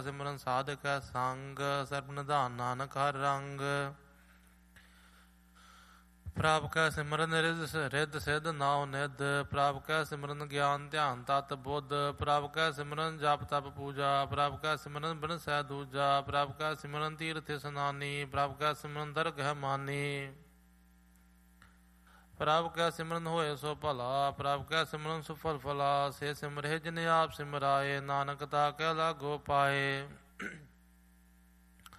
ਸਿਮਰਨ ਸਾਧਕ ਸੰਗ ਸਰਬ ਨਿਧਾਨ ਨਾਨਕ ਹਰ ਰੰਗ। ਪ੍ਰਭ ਕੈ ਸਿਮਰਨ ਰਿੱਧ ਸਿੱਧ ਨਾਉ ਨਿਧ। ਪ੍ਰਭ ਕੈ ਸਿਮਰਨ ਗਿਆਨ ਧਿਆਨ ਤਤ ਬੁੱਧ। ਪ੍ਰਭ ਕੈ ਸਿਮਰਨ ਜਪ ਤਪ ਪੂਜਾ। ਪ੍ਰਭ ਕੈ ਸਿਮਰਨ ਬਿਨ ਸਹਿ ਦੂਜਾ। ਪ੍ਰਭ ਕੈ ਸਿਮਰਨ ਤੀਰਥ ਇਸਨਾਨੀ। ਪ੍ਰਭ ਕੈ ਸਿਮਰਨ ਦਰਗਹਿ ਮਾਨੀ। ਪ੍ਰਭ ਕੈ ਸਿਮਰਨ ਹੋਏ ਸੋ ਭਲਾ। ਪ੍ਰਭ ਕੈ ਸਿਮਰਨ ਸੁਫਲ ਫਲਾ। ਸੇ ਸਿਮਰਹਿ ਜਿਨ ਆਪ ਸਿਮਰਾਏ। ਨਾਨਕ ਤਾ ਕੈ ਲਾਗੋ ਪਾਏ।